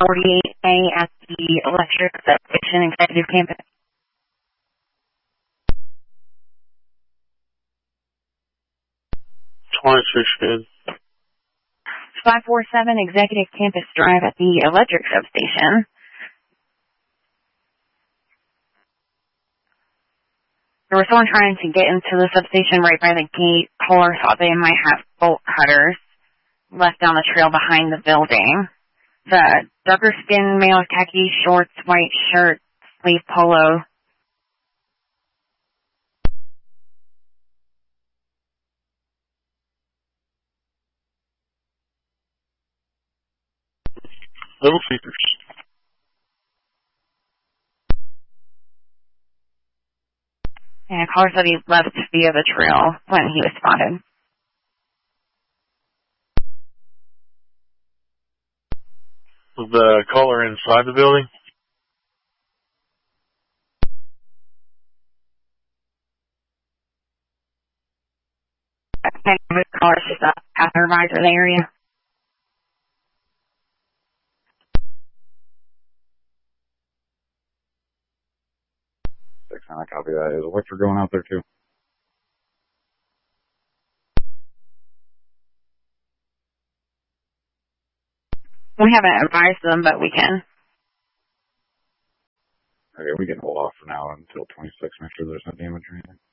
48A at the electric substation executive campus. 26 good. 547 Executive Campus Drive at the electric substation. There was someone trying to get into the substation right by the gate. Caller thought they might have bolt cutters left down the trail behind the building. The darker skin male, khaki shorts, white shirt, sleeve polo. Little features. And caller said he left via the trail when he was spotted. Was the caller inside the building? And the caller's just a passerby in the area. 6, I copy that. Is Electric going out there too? We haven't advised them, but we can. Okay, we can hold off for now until 26, make sure there's no damage or anything.